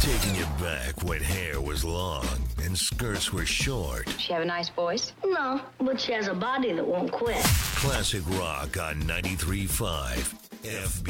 Taking it back when hair was long and skirts were short. She have a nice voice? No, but she has a body that won't quit. Classic rock on 93.5 FB.